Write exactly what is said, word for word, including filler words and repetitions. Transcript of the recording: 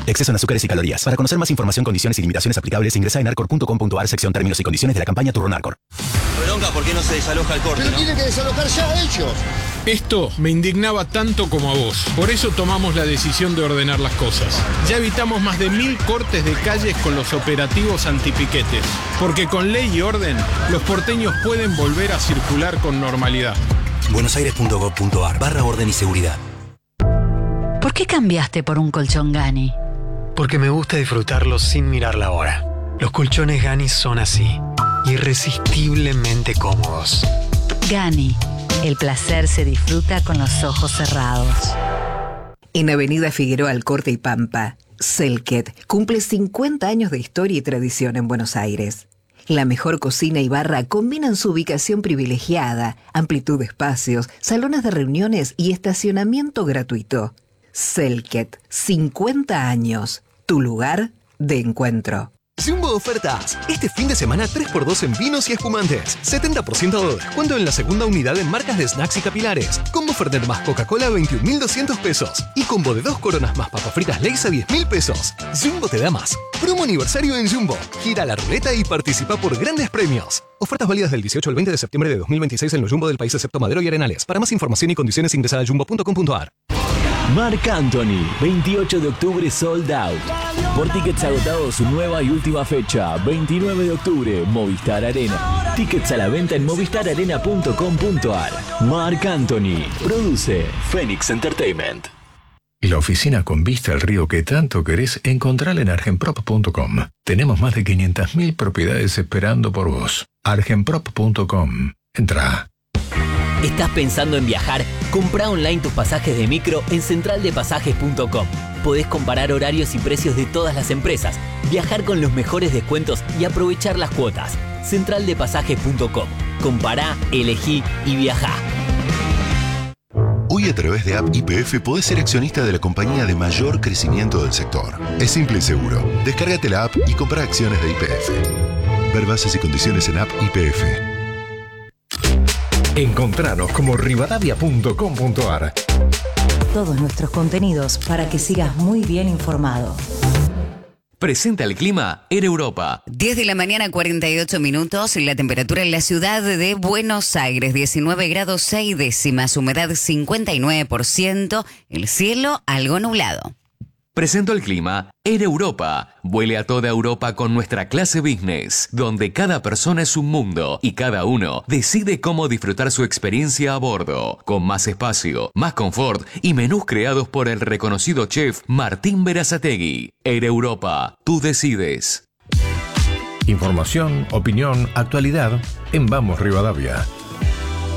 Exceso en azúcares y calorías. Para conocer más información, condiciones y limitaciones aplicables, ingresa en arcor punto com punto ar, sección términos y condiciones de la campaña Turronarcor. Bronca, ¿por qué no se desaloja el corte? Pero ¿no? tienen que desalojar ya ellos. Esto me indignaba tanto como a vos. Por eso tomamos la decisión de ordenar las cosas. Ya evitamos más de mil cortes de calles con los operativos antipiquetes. Porque con ley y orden, los porteños pueden volver a circular con normalidad. buenosaires punto gov punto ar barra orden y seguridad. ¿Por qué cambiaste por un colchón Gani? Porque me gusta disfrutarlos sin mirar la hora. Los colchones Gani son así, irresistiblemente cómodos. Gani, el placer se disfruta con los ojos cerrados. En Avenida Figueroa Alcorte y Pampa, Selket cumple cincuenta años de historia y tradición en Buenos Aires. La mejor cocina y barra combinan su ubicación privilegiada, amplitud de espacios, salones de reuniones y estacionamiento gratuito. Selket, cincuenta años, tu lugar de encuentro. Jumbo Ofertas. Este fin de semana tres por dos en vinos y espumantes. setenta por ciento de descuento en la segunda unidad en marcas de snacks y capilares. Combo Fernet más Coca-Cola a veintiún mil doscientos pesos. Y combo de dos coronas más papas fritas Lay's a diez mil pesos. Jumbo te da más. Promo aniversario en Jumbo. Gira la ruleta y participa por grandes premios. Ofertas válidas del dieciocho al veinte de septiembre de dos mil veintiséis en los Jumbo del país excepto Madero y Arenales. Para más información y condiciones ingresa a jumbo punto com punto ar. Marc Anthony, veintiocho de octubre sold out. Por tickets agotados, su nueva y última fecha, veintinueve de octubre, Movistar Arena. Tickets a la venta en movistar arena punto com punto ar. Marc Anthony, produce Phoenix Entertainment. La oficina con vista al río que tanto querés, encontrala en argenprop punto com. Tenemos más de quinientas mil propiedades esperando por vos. argenprop punto com. Entrá. ¿Estás pensando en viajar? Comprá online tus pasajes de micro en central de pasajes punto com. Podés comparar horarios y precios de todas las empresas, viajar con los mejores descuentos y aprovechar las cuotas. central de pasajes punto com. Compará, elegí y viajá. Hoy a través de App Y P F podés ser accionista de la compañía de mayor crecimiento del sector. Es simple y seguro. Descárgate la app y comprá acciones de Y P F. Ver bases y condiciones en App Y P F. Encontranos como rivadavia punto com punto ar. Todos nuestros contenidos para que sigas muy bien informado. Presenta el clima Air Europa. diez de la mañana, cuarenta y ocho minutos. La temperatura en la ciudad de Buenos Aires, diecinueve grados seis décimas. Humedad cincuenta y nueve por ciento. El cielo algo nublado. Presento el clima Air Europa. Vuele a toda Europa con nuestra clase business, donde cada persona es un mundo y cada uno decide cómo disfrutar su experiencia a bordo, con más espacio, más confort y menús creados por el reconocido chef Martín Berazategui. Air Europa, tú decides. Información, opinión, actualidad en Vamos Rivadavia.